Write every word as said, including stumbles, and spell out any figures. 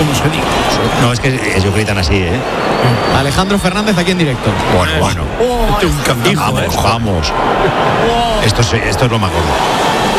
como se diga. No, es que ellos gritan así, ¿eh? Alejandro Fernández aquí en directo. Bueno, bueno. Este es un candijo, Vamos, eh. vamos. Esto es, esto es lo más gordo.